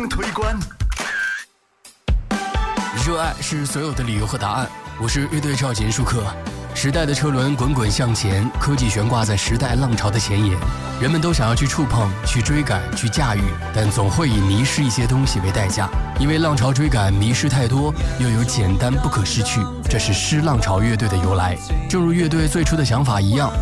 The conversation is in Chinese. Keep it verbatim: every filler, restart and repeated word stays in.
性推关。 热爱是所有的理由和答案。我是乐队赵简舒克。时代的车轮滚滚向前，科技悬挂在时代浪潮的前沿。人们都想要去触碰、去追赶、去驾驭，但总会以迷失一些东西为代价。因为浪潮追赶迷失太多，又有简单不可失去，这是诗浪潮乐队的由来。正如乐队最初的想法一样，